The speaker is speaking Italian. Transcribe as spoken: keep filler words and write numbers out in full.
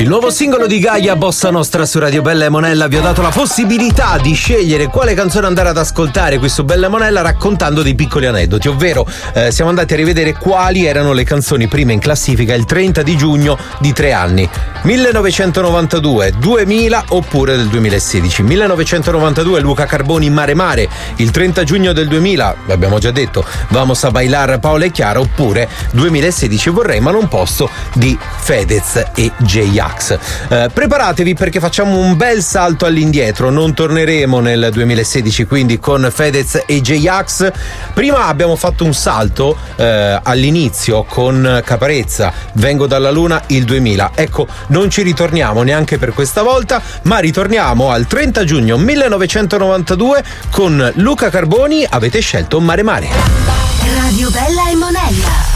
Il nuovo singolo di Gaia, Bossa Nostra, su Radio Bella e Monella, vi ho dato la possibilità di scegliere quale canzone andare ad ascoltare qui su Bella e Monella, raccontando dei piccoli aneddoti, ovvero eh, siamo andati a rivedere quali erano le canzoni prime in classifica il trenta di giugno di tre anni, millenovecentonovantadue, duemila oppure del duemilasedici. millenovecentonovantadue Luca Carboni, Mare Mare. Il trenta giugno del duemila, abbiamo già detto, Vamos a bailar, Paola e Chiara. Oppure duemilasedici, Vorrei ma non posso, di Fedez e J-Ax. Eh, preparatevi perché facciamo un bel salto all'indietro, non torneremo nel duemilasedici quindi con Fedez e J-Ax. Prima abbiamo fatto un salto eh, all'inizio con Caparezza, Vengo dalla Luna, il duemila. Ecco, non ci ritorniamo neanche per questa volta, ma ritorniamo al trenta giugno millenovecentonovantadue con Luca Carboni, Avete scelto Mare Mare. Radio Bella e Monella.